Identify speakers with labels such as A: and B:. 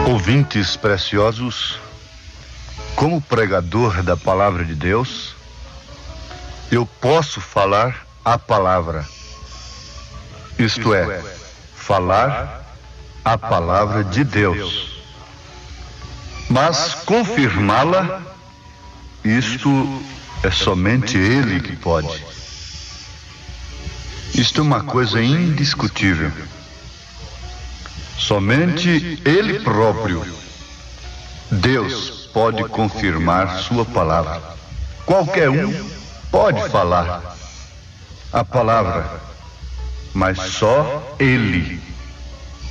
A: Ouvintes preciosos, como pregador da palavra de Deus, eu posso falar a palavra, isto é, falar a palavra de Deus, mas confirmá-la, isto é somente Ele que pode. Isto é uma coisa indiscutível. Somente Ele próprio, Deus, pode confirmar sua palavra. Qualquer um pode falar a palavra, mas só Ele